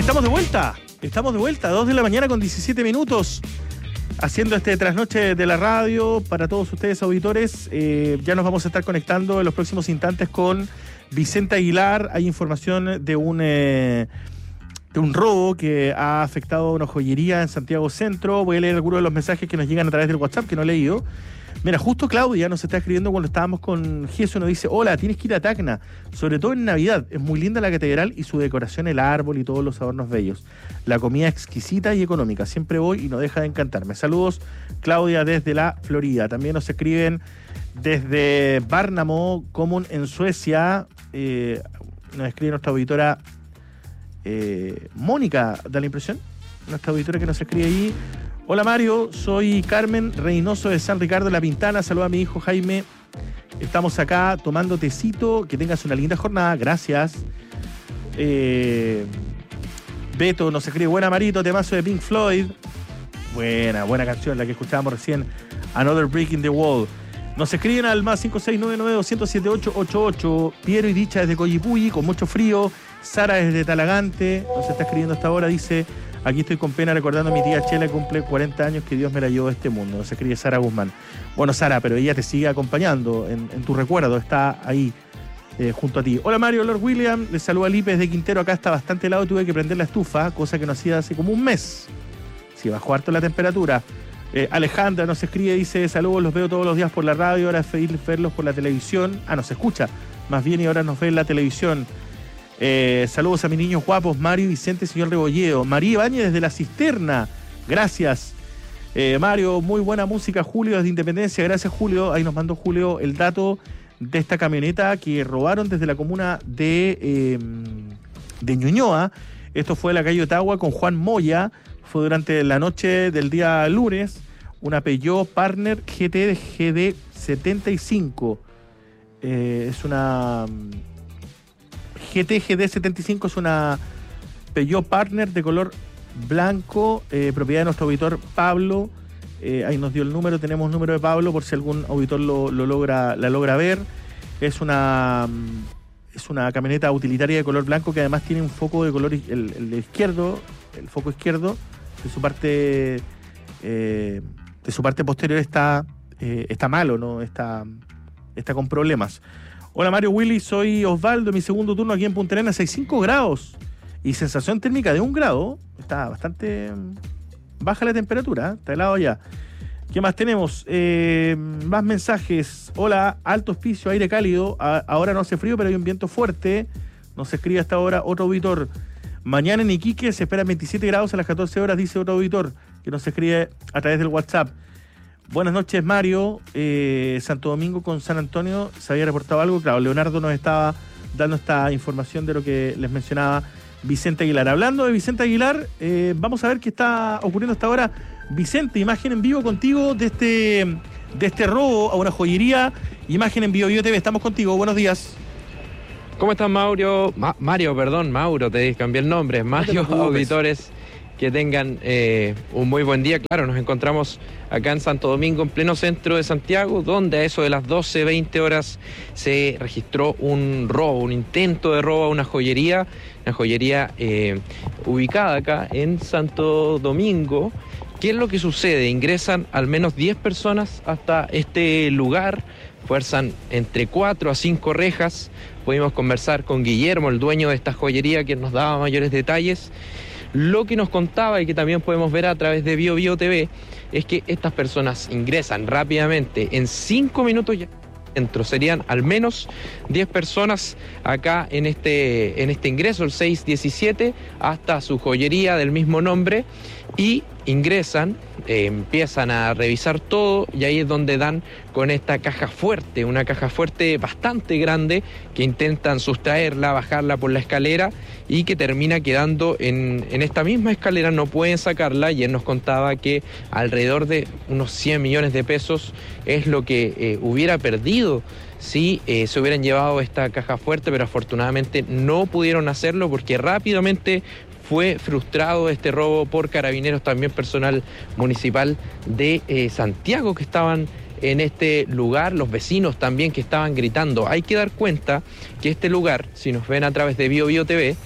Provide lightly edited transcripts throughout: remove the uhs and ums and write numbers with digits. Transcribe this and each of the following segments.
Estamos de vuelta, 2 de la mañana con 17 minutos, haciendo este trasnoche de la radio para todos ustedes auditores. Ya nos vamos a estar conectando en los próximos instantes con Vicente Aguilar. Hay información de un robo que ha afectado a una joyería en Santiago Centro. Voy a leer algunos de los mensajes que nos llegan a través del WhatsApp que no he leído. Mira, justo Claudia nos está escribiendo cuando estábamos con Jesús, nos dice: hola, tienes que ir a Tacna, sobre todo en Navidad, es muy linda la catedral y su decoración, el árbol y todos los adornos bellos. La comida exquisita y económica, siempre voy y no deja de encantarme. Saludos, Claudia, desde la Florida. También nos escriben desde Värnamo, Kommun en Suecia, nos escribe nuestra auditora Mónica, da la impresión, nuestra auditora que nos escribe ahí. Hola Mario, soy Carmen Reynoso de San Ricardo de la Pintana. Saluda a mi hijo Jaime. Estamos acá tomando tecito. Que tengas una linda jornada. Gracias. Beto nos escribe: buena Marito, temazo de Pink Floyd. Buena canción, la que escuchábamos recién. Another Brick in the Wall. Nos escriben al más 56992078888. Piero y Dicha desde Coyipulli, con mucho frío. Sara desde Talagante nos está escribiendo hasta ahora. Dice: aquí estoy con pena recordando a mi tía Chela, que cumple 40 años, que Dios me la llevó de este mundo. Nos escribe Sara Guzmán. Bueno, Sara, pero ella te sigue acompañando en tu recuerdo, está ahí junto a ti. Hola Mario, Lord William, les saluda Lipes de Quintero. Acá está bastante helado, tuve que prender la estufa, cosa que no hacía hace como un mes. Sí, bajó harto la temperatura. Alejandra nos escribe, dice: saludos, los veo todos los días por la radio, ahora es feliz verlos por la televisión. Nos escucha, más bien, y ahora nos ve en la televisión. Saludos a mis niños guapos, Mario, Vicente, señor Rebolledo. María Ibáñez desde La Cisterna, gracias. Mario, muy buena música. Julio desde Independencia, gracias Julio. Ahí nos mandó Julio el dato de esta camioneta que robaron desde la comuna de Ñuñoa. Esto fue en la calle Ottawa con Juan Moya. Fue durante la noche del día lunes. Una Peugeot Partner GT 75. Es una GD 75, es una Peugeot Partner de color blanco, propiedad de nuestro auditor Pablo. Ahí nos dio el número, tenemos número de Pablo por si algún auditor la logra ver. Es una camioneta utilitaria de color blanco que además tiene un foco de color, el de izquierdo, el foco izquierdo de su parte posterior está malo, ¿no? Está con problemas. Hola Mario, Willy, soy Osvaldo, mi segundo turno aquí en Punta Arenas, 65 grados y sensación térmica de 1 grado. Está bastante baja la temperatura, está helado ya. ¿Qué más tenemos? Más mensajes. Hola, alto hospicio, aire cálido. Ahora no hace frío, pero hay un viento fuerte. Nos escribe hasta ahora otro auditor. Mañana en Iquique se esperan 27 grados a las 14 horas, dice otro auditor que nos escribe a través del WhatsApp. Buenas noches, Mario. Santo Domingo con San Antonio, ¿se había reportado algo? Claro, Leonardo nos estaba dando esta información de lo que les mencionaba Vicente Aguilar. Hablando de Vicente Aguilar, vamos a ver qué está ocurriendo hasta ahora. Vicente, imagen en vivo contigo de este robo a una joyería. Imagen en vivo, TV, estamos contigo. Buenos días. ¿Cómo estás, Mauro? Mauro, te cambié el nombre. Mario, auditores, que tengan un muy buen día. Claro, nos encontramos acá en Santo Domingo, en pleno centro de Santiago, donde a eso de las 12:20 horas se registró un robo, un intento de robo a una joyería ubicada acá en Santo Domingo. ¿Qué es lo que sucede? Ingresan al menos 10 personas hasta este lugar, fuerzan entre 4 a 5 rejas. Pudimos conversar con Guillermo, el dueño de esta joyería, quien nos daba mayores detalles. Lo que nos contaba, y que también podemos ver a través de Bio TV, es que estas personas ingresan rápidamente, en 5 minutos ya dentro. Serían al menos 10 personas acá en este ingreso, el 617, hasta su joyería del mismo nombre, y ingresan, empiezan a revisar todo, y ahí es donde dan con esta caja fuerte, una caja fuerte bastante grande, que intentan sustraerla, bajarla por la escalera, y que termina quedando en esta misma escalera. No pueden sacarla, y él nos contaba que alrededor de unos 100 millones de pesos es lo que hubiera perdido si se hubieran llevado esta caja fuerte, pero afortunadamente no pudieron hacerlo porque rápidamente fue frustrado este robo por carabineros, también personal municipal de Santiago que estaban en este lugar, los vecinos también que estaban gritando. Hay que dar cuenta que este lugar, si nos ven a través de Bio TV,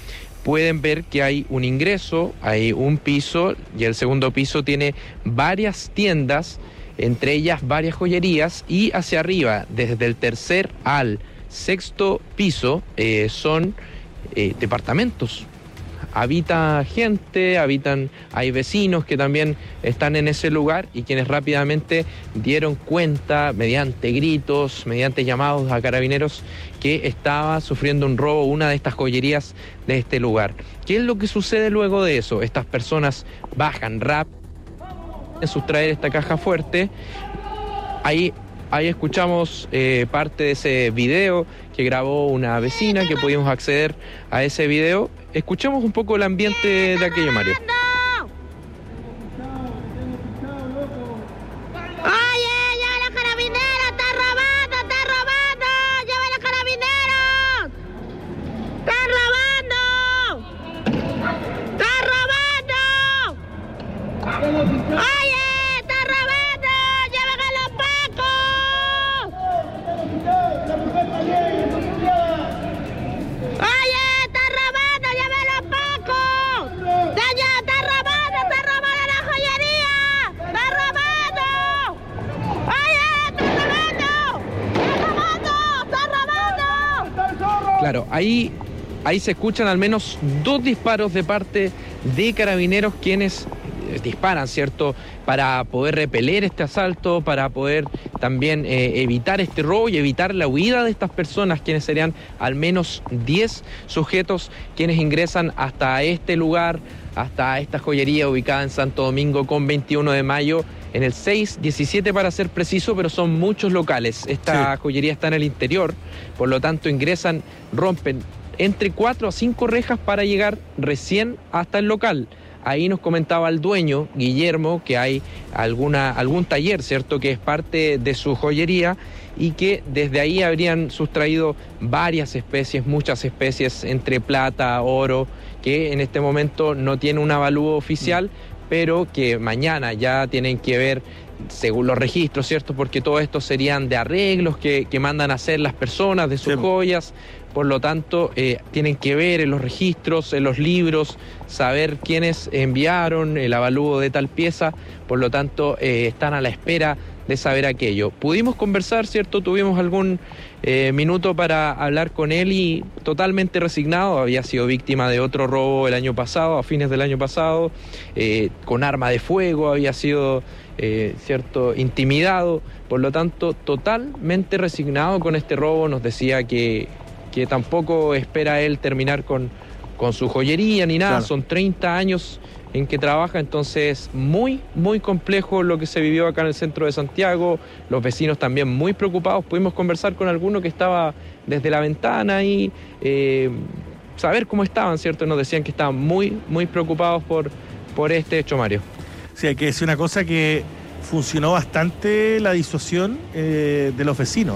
pueden ver que hay un ingreso, hay un piso y el segundo piso tiene varias tiendas, entre ellas varias joyerías, y hacia arriba, desde el tercer al sexto piso, son departamentos. Habita gente, hay vecinos que también están en ese lugar y quienes rápidamente dieron cuenta mediante gritos, mediante llamados a carabineros que estaba sufriendo un robo una de estas joyerías de este lugar. ¿Qué es lo que sucede luego de eso? Estas personas bajan rápido en sustraer esta caja fuerte. Ahí escuchamos parte de ese video que grabó una vecina, que pudimos acceder a ese video. Escuchemos un poco el ambiente de aquello, Mario. ¡Oye, lleva a los carabineros! ¡Está robando, está robando! ¡Lleva a los carabineros! ¡Está robando! ¡Está robando! ¡Oye, está robando! ¡Lleven a los pacos! ¡Oye, está robando! ¡Lleven a los pacos! ¡Señor, está robando la joyería! ¡Está robando! ¡Oye, está robando! ¡Está robando! Claro, ahí se escuchan al menos 2 disparos de parte de carabineros, quienes disparan, ¿cierto?, para poder repeler este asalto, para poder también evitar este robo y evitar la huida de estas personas, quienes serían al menos 10 sujetos quienes ingresan hasta este lugar, hasta esta joyería ubicada en Santo Domingo con 21 de mayo, en el 617 para ser preciso, pero son muchos locales. Esta joyería está en el interior, por lo tanto ingresan, rompen entre 4 a 5 rejas para llegar recién hasta el local. Ahí nos comentaba el dueño, Guillermo, que hay algún taller, ¿cierto?, que es parte de su joyería y que desde ahí habrían sustraído varias especies, muchas especies, entre plata, oro, que en este momento no tiene un avalúo oficial, pero que mañana ya tienen que ver según los registros, ¿cierto?, porque todo esto serían de arreglos que mandan a hacer las personas de sus joyas. Por lo tanto, tienen que ver en los registros, en los libros, saber quiénes enviaron el avalúo de tal pieza. Por lo tanto, están a la espera de saber aquello. Pudimos conversar, ¿cierto? Tuvimos algún minuto para hablar con él y totalmente resignado. Había sido víctima de otro robo el año pasado, a fines del año pasado, con arma de fuego, había sido cierto, intimidado. Por lo tanto, totalmente resignado con este robo. Nos decía que tampoco espera él terminar con su joyería ni nada. Claro. Son 30 años en que trabaja, entonces muy, muy complejo lo que se vivió acá en el centro de Santiago. Los vecinos también muy preocupados. Pudimos conversar con alguno que estaba desde la ventana y saber cómo estaban, ¿cierto? Nos decían que estaban muy, muy preocupados por este hecho, Mario. Sí, hay que decir una cosa, que funcionó bastante la disuasión de los vecinos,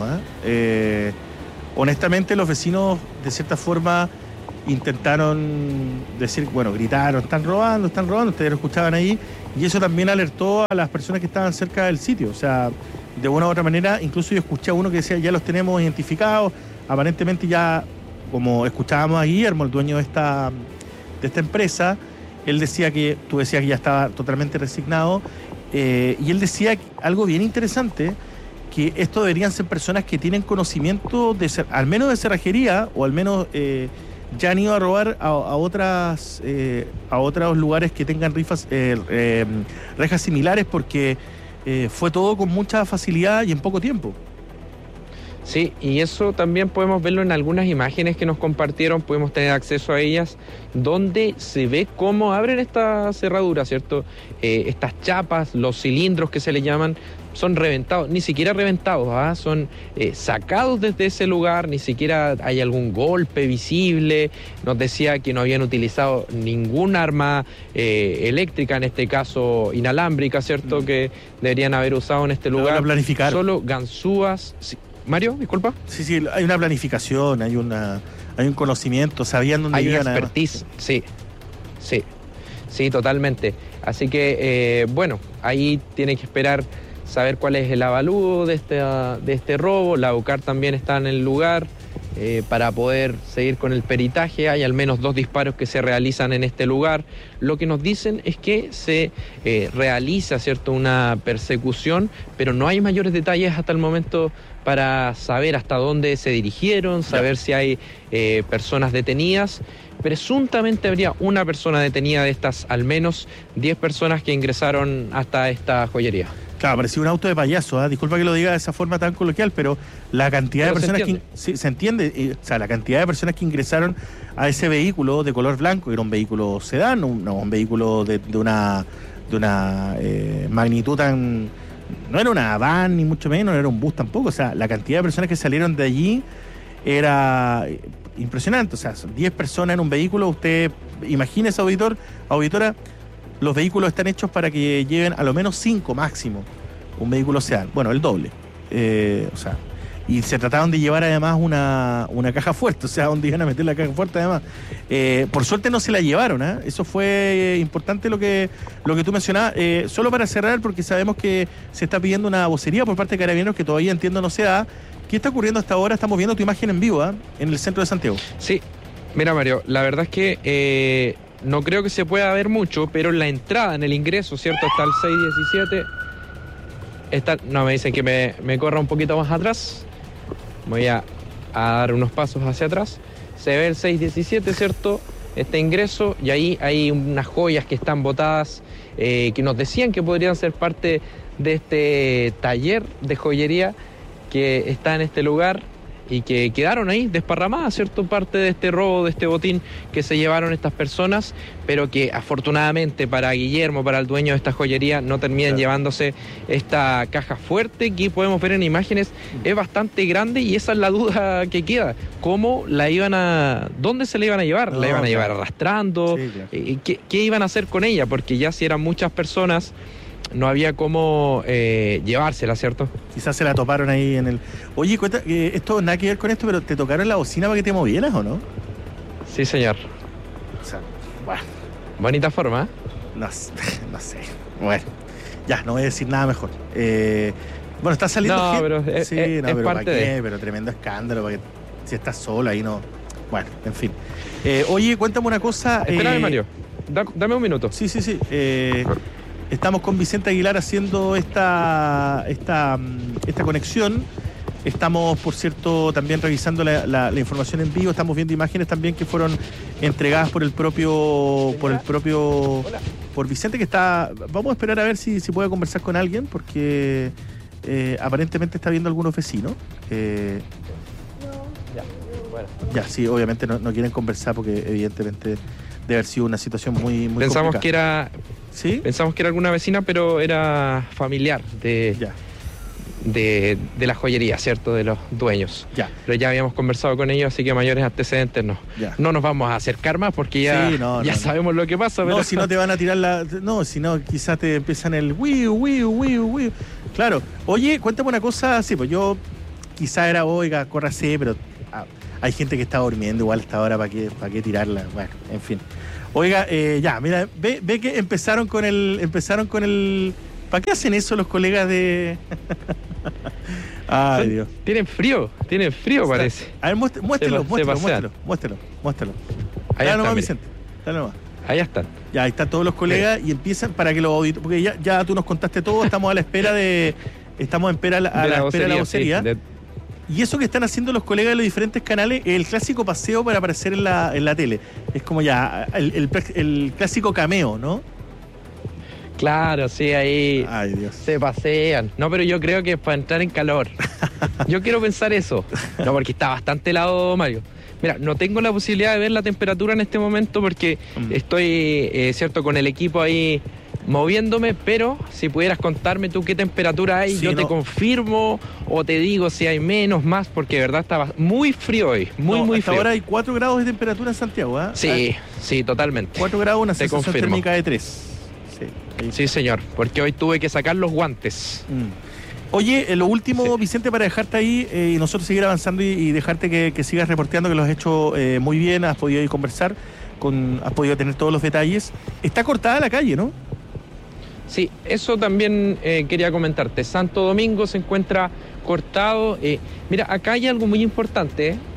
honestamente, los vecinos, de cierta forma, intentaron decir, bueno, gritaron, están robando, ustedes lo escuchaban ahí, y eso también alertó a las personas que estaban cerca del sitio. O sea, de una u otra manera, incluso yo escuché a uno que decía, ya los tenemos identificados, aparentemente ya, como escuchábamos a Guillermo, el dueño de esta empresa, él decía que, tú decías que ya estaba totalmente resignado, y él decía algo bien interesante, que esto deberían ser personas que tienen conocimiento al menos de cerrajería, o al menos ya han ido a robar a otros lugares que tengan rejas similares, porque fue todo con mucha facilidad y en poco tiempo. Sí, y eso también podemos verlo en algunas imágenes que nos compartieron, podemos tener acceso a ellas, donde se ve cómo abren esta cerradura, ¿cierto? Estas chapas, los cilindros que se le llaman, son reventados, ni siquiera reventados, son sacados desde ese lugar, ni siquiera hay algún golpe visible. Nos decía que no habían utilizado ningún arma eléctrica, en este caso inalámbrica, ¿cierto? Que deberían haber usado en este lugar. Solo ganzúas. Sí. Mario, disculpa. Sí, hay una planificación, hay un conocimiento, sabían dónde iban. Hay una expertise, sí, totalmente. Así que, bueno, ahí tienen que esperar saber cuál es el avalúo de este robo. La UCAR también está en el lugar, para poder seguir con el peritaje. Hay al menos 2 disparos que se realizan en este lugar. Lo que nos dicen es que se realiza, ¿cierto?, una persecución, pero no hay mayores detalles hasta el momento para saber hasta dónde se dirigieron, saber si hay personas detenidas. Presuntamente habría una persona detenida de estas al menos 10 personas que ingresaron hasta esta joyería. Claro, parecía un auto de payaso, ¿eh? Disculpa que lo diga de esa forma tan coloquial, pero la cantidad de personas se entiende, o sea, la cantidad de personas que ingresaron a ese vehículo de color blanco, que era un vehículo sedán, un vehículo de una magnitud tan... No era una van, ni mucho menos, no era un bus tampoco, o sea, la cantidad de personas que salieron de allí era impresionante, o sea, son 10 personas en un vehículo. Usted imagínese, auditora, los vehículos están hechos para que lleven a lo menos 5 máximo, un vehículo sedán, bueno, el doble, o sea, y se trataban de llevar además una caja fuerte, o sea, donde iban a meter la caja fuerte además. Por suerte no se la llevaron, ¿eh? Eso fue importante lo que tú mencionabas. Solo para cerrar, porque sabemos que se está pidiendo una vocería por parte de Carabineros que todavía entiendo no se da. ¿Qué está ocurriendo hasta ahora? Estamos viendo tu imagen en vivo, ¿eh?, en el centro de Santiago. Sí, mira, Mario, la verdad es que no creo que se pueda ver mucho, pero en la entrada, en el ingreso, ¿cierto?, está el 617. No, me dicen que me corra un poquito más atrás. Voy a dar unos pasos hacia atrás. Se ve el 617, ¿cierto?, este ingreso, y ahí hay unas joyas que están botadas, que nos decían que podrían ser parte de este taller de joyería que está en este lugar y que quedaron ahí desparramadas, ¿cierto?, parte de este robo, de este botín que se llevaron estas personas, pero que afortunadamente para Guillermo, para el dueño de esta joyería, no terminan llevándose esta caja fuerte que podemos ver en imágenes. Es bastante grande y esa es la duda que queda. ¿Cómo la dónde se la iban a llevar? ¿La iban a llevar arrastrando? Sí, claro. ¿Qué iban a hacer con ella? Porque ya si eran muchas personas, no había cómo llevársela, ¿cierto? Quizás se la toparon ahí en el... Oye, cuenta, esto nada que ver con esto, pero ¿te tocaron la bocina para que te movieras o no? Sí, señor. O sea, bueno. Bonita forma, ¿eh? No sé. Bueno, ya, no voy a decir nada mejor. Bueno, está saliendo gente. Pero es pero parte de... Pero tremendo escándalo, para que si estás solo ahí no... Bueno, en fin. Oye, cuéntame una cosa... Espérame, Mario. Dame un minuto. Sí. Estamos con Vicente Aguilar haciendo esta conexión. Estamos, por cierto, también revisando la información en vivo. Estamos viendo imágenes también que fueron entregadas por Vicente, que está... Vamos a esperar a ver si puede conversar con alguien, porque aparentemente está viendo algunos vecinos. Ya, sí, obviamente no quieren conversar porque evidentemente debe haber sido una situación muy Pensamos complicada. Pensamos que era alguna vecina, pero era familiar de la joyería, ¿cierto?, de los dueños. Ya. Pero ya habíamos conversado con ellos, así que mayores antecedentes no nos vamos a acercar más porque ya sabemos lo que pasa. Pero... No, si no te van a tirar No, si no, quizás te empiezan el wiu. Claro. Oye, cuéntame una cosa. Sí, pues yo quizás era, oiga, córrase, pero hay gente que está durmiendo igual hasta ahora, ¿para qué tirarla? Bueno, en fin. Oiga, mira, ve que empezaron con el... ¿Para qué hacen eso los colegas de...? Ay, Dios. Tienen frío, parece. A ver, muéstralo. Ahí está, nomás, Vicente. Dale nomás. Ahí están. Ya, ahí están todos los colegas y empiezan para que los auditores... Porque ya tú nos contaste todo, estamos a la espera de... Estamos a la espera de la vocería. Sí, y eso que están haciendo los colegas de los diferentes canales es el clásico paseo para aparecer en la tele. Es como ya el clásico cameo, ¿no? Claro, sí, ahí se pasean. No, pero yo creo que es para entrar en calor. Yo quiero pensar eso. No, porque está bastante helado, Mario. Mira, no tengo la posibilidad de ver la temperatura en este momento porque estoy, cierto, con el equipo ahí moviéndome, pero si pudieras contarme tú qué temperatura hay, sí, yo te confirmo o te digo si hay menos, más, porque de verdad estaba muy frío hoy, muy frío. Ahora hay 4 grados de temperatura en Santiago, ¿eh? Sí, totalmente. 4 grados, una sensación térmica de 3. Sí, señor, porque hoy tuve que sacar los guantes. Oye, lo último, Vicente, para dejarte ahí y nosotros seguir avanzando y dejarte que sigas reporteando, que lo has hecho muy bien, has podido ir a conversar, has podido tener todos los detalles. Está cortada la calle, ¿no? Sí, eso también quería comentarte. Santo Domingo se encuentra cortado. Mira, acá hay algo muy importante.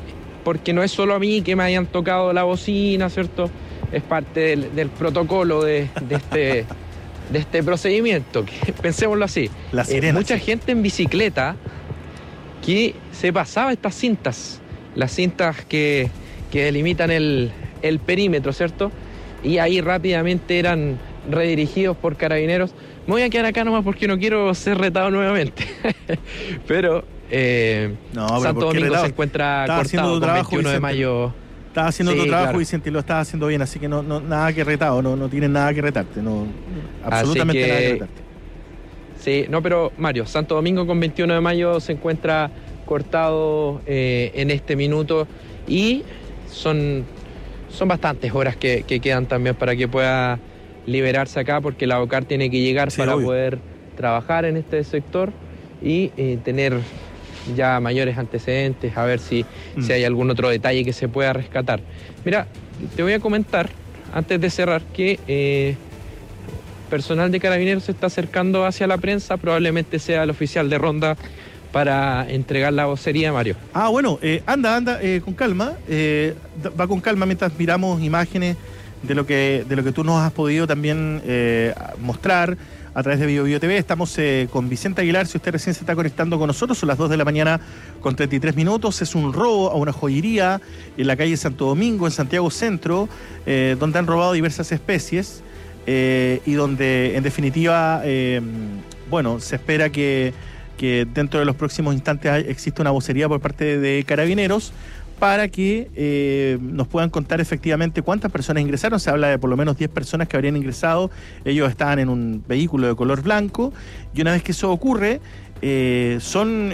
porque no es solo a mí que me hayan tocado la bocina, ¿cierto? Es parte del protocolo de este procedimiento, que, pensémoslo así. La sirena. Mucha gente en bicicleta que se pasaba estas cintas, las cintas que delimitan el perímetro, ¿cierto? Y ahí rápidamente eran redirigidos por carabineros. Me voy a quedar acá nomás porque no quiero ser retado nuevamente. Pero Santo Domingo se encuentra cortado con 21 de mayo. Estás haciendo tu trabajo, Vicente, y lo estás haciendo bien, así que no nada que retado, no tienes nada que retarte, absolutamente nada que retarte. Sí, no, pero Mario, Santo Domingo con 21 de mayo se encuentra cortado en este minuto y son bastantes horas que quedan también para que pueda liberarse acá, porque la OCAR tiene que llegar para poder trabajar en este sector y tener ya mayores antecedentes, a ver si hay algún otro detalle que se pueda rescatar. Mira, te voy a comentar, antes de cerrar, que personal de Carabineros se está acercando hacia la prensa, probablemente sea el oficial de ronda para entregar la vocería, Mario. Bueno, anda con calma, va con calma mientras miramos imágenes de lo que tú nos has podido también mostrar a través de BioBio TV. Estamos con Vicente Aguilar. Si usted recién se está conectando con nosotros, son las 2 de la mañana con 33 minutos. Es un robo a una joyería en la calle Santo Domingo, en Santiago Centro, donde han robado diversas especies y donde, en definitiva, se espera que dentro de los próximos instantes exista una vocería por parte de Carabineros para que nos puedan contar efectivamente cuántas personas ingresaron. Se habla de por lo menos 10 personas que habrían ingresado. Ellos estaban en un vehículo de color blanco y una vez que eso ocurre, son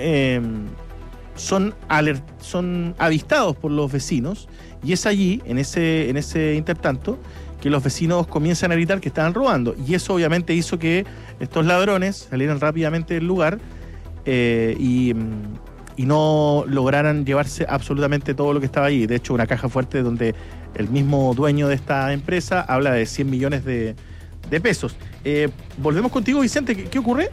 avistados por los vecinos, y es allí, en ese intertanto, que los vecinos comienzan a gritar que estaban robando, y eso obviamente hizo que estos ladrones salieran rápidamente del lugar y no lograran llevarse absolutamente todo lo que estaba allí. De hecho, una caja fuerte donde el mismo dueño de esta empresa habla de 100 millones de pesos. Volvemos contigo, Vicente. ¿Qué ocurre?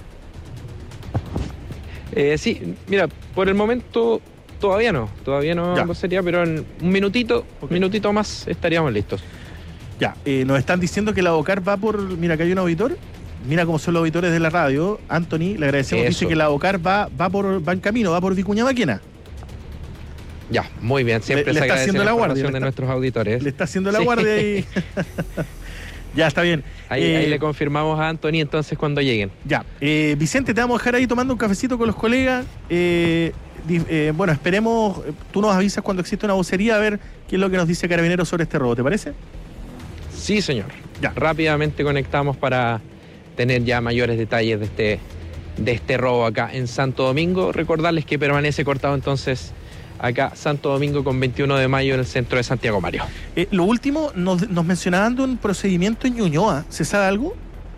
Sí, mira, por el momento todavía no sería, pero en un minutito más estaríamos listos. Ya, nos están diciendo que la OCAR va por... Mira, acá hay un auditor. Mira cómo son los auditores de la radio. Anthony, le agradecemos. Eso. Dice que la OCAR va en camino, va por Vicuña Maquena. Ya, muy bien. Siempre se agradece la información de nuestros auditores. Le está haciendo la guardia ahí. Ya, está bien. Ahí le confirmamos a Anthony entonces cuando lleguen. Ya. Vicente, te vamos a dejar ahí tomando un cafecito con los colegas. Esperemos, tú nos avisas cuando exista una vocería a ver qué es lo que nos dice Carabineros sobre este robo, ¿te parece? Sí, señor. Ya. Rápidamente conectamos para tener ya mayores detalles de este robo acá en Santo Domingo. Recordarles que permanece cortado entonces acá Santo Domingo con 21 de mayo en el centro de Santiago, Mario. Lo último, nos mencionaban de un procedimiento en Ñuñoa. ¿Se sabe algo?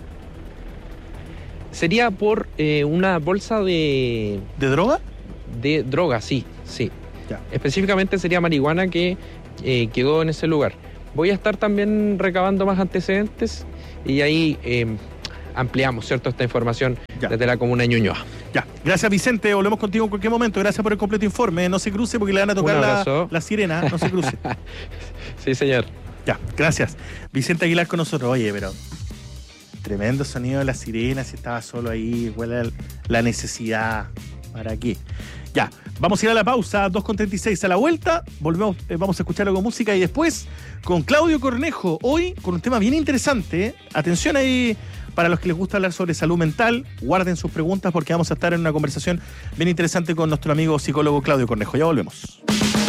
Sería por una bolsa de... ¿De droga? De droga, sí. Ya. Específicamente sería marihuana que quedó en ese lugar. Voy a estar también recabando más antecedentes y ahí ampliamos, ¿cierto?, esta información desde la comuna de Ñuñoa. Ya, gracias, Vicente, volvemos contigo en cualquier momento. Gracias por el completo informe. No se cruce porque le van a tocar la sirena. No se cruce. Sí, señor. Ya, gracias. Vicente Aguilar con nosotros. Oye, pero tremendo sonido de la sirena. Si estaba solo ahí, huele la necesidad. ¿Para qué? Ya, vamos a ir a la pausa, 2:36. A la vuelta, volvemos, vamos a escuchar algo de música y después con Claudio Cornejo, hoy con un tema bien interesante, ¿eh? Atención ahí, para los que les gusta hablar sobre salud mental, guarden sus preguntas porque vamos a estar en una conversación bien interesante con nuestro amigo psicólogo Claudio Cornejo. Ya volvemos.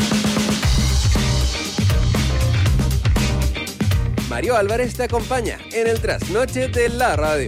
Mario Álvarez te acompaña en el trasnoche de la radio.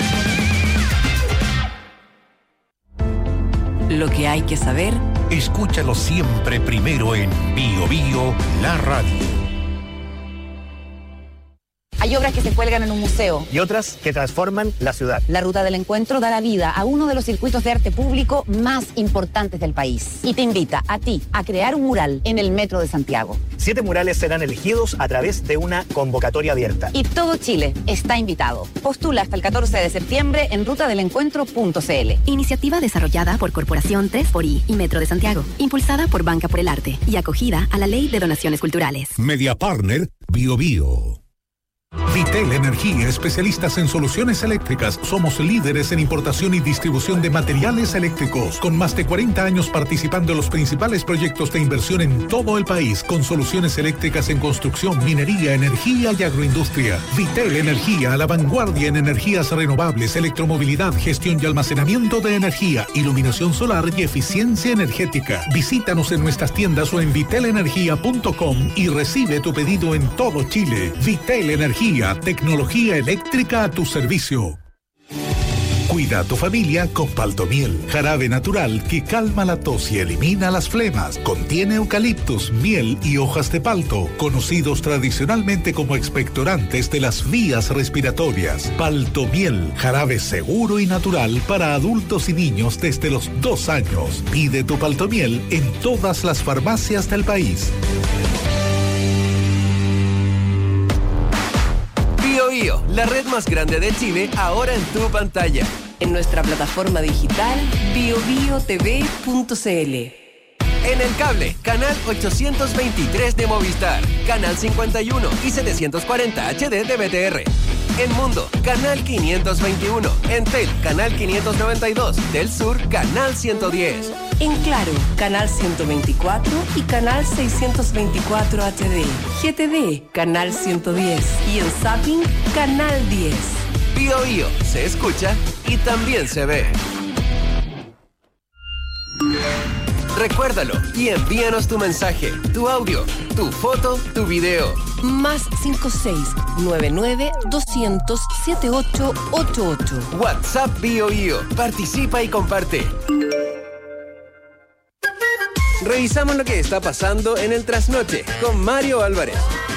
Lo que hay que saber. Escúchalo siempre primero en BioBio, la radio. Hay obras que se cuelgan en un museo. Y otras que transforman la ciudad. La Ruta del Encuentro dará vida a uno de los circuitos de arte público más importantes del país. Y te invita a ti a crear un mural en el Metro de Santiago. 7 murales serán elegidos a través de una convocatoria abierta. Y todo Chile está invitado. Postula hasta el 14 de septiembre en rutadelencuentro.cl. Iniciativa desarrollada por Corporación 3xI y Metro de Santiago. Impulsada por Banca por el Arte y acogida a la Ley de Donaciones Culturales. Media Partner BioBio. Vitel Energía, especialistas en soluciones eléctricas. Somos líderes en importación y distribución de materiales eléctricos, con más de 40 años participando en los principales proyectos de inversión en todo el país, con soluciones eléctricas en construcción, minería, energía y agroindustria. Vitel Energía, a la vanguardia en energías renovables, electromovilidad, gestión y almacenamiento de energía, iluminación solar y eficiencia energética. Visítanos en nuestras tiendas o en vitelenergia.com y recibe tu pedido en todo Chile. Vitel Energía, tecnología eléctrica a tu servicio. Cuida a tu familia con Paltomiel, jarabe natural que calma la tos y elimina las flemas. Contiene eucaliptus, miel y hojas de palto, conocidos tradicionalmente como expectorantes de las vías respiratorias. Paltomiel, jarabe seguro y natural para adultos y niños desde los 2 años. Pide tu Paltomiel en todas las farmacias del país. BioBio, la red más grande de Chile, ahora en tu pantalla. En nuestra plataforma digital biobiotv.cl. En el cable, canal 823 de Movistar, canal 51 y 740 HD de BTR. En Mundo, canal 521. En Tel, canal 592. Del Sur, canal 110. En Claro, canal 124 y canal 624 HD. GTD, canal 110. Y en Zapping, canal 10. BioBio, se escucha y también se ve. Recuérdalo y envíanos tu mensaje, tu audio, tu foto, tu video. Más 56-99-200-7888. WhatsApp BioBio. Participa y comparte. Revisamos lo que está pasando en el trasnoche con Mario Álvarez.